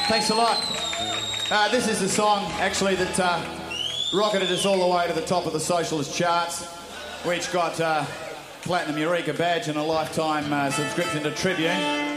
Thanks a lot. This is the song, actually, that rocketed us all the way to the top of the socialist charts, which got Platinum Eureka badge and a lifetime subscription to Tribune.